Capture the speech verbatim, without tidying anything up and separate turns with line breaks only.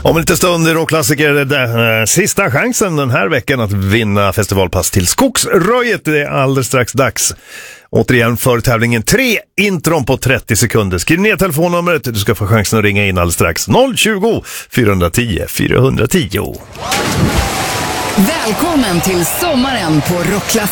Om en liten stund är rockklassiker det, äh, sista chansen den här veckan att vinna festivalpass till Skogsröjet. Det är alldeles strax dags. Återigen för tävlingen tre intron på trettio sekunder. Skriv ner telefonnumret, du ska få chansen att ringa in alldeles strax. noll tjugo, fyrahundratio, fyrahundratio.
Välkommen till sommaren på Rockklassiker.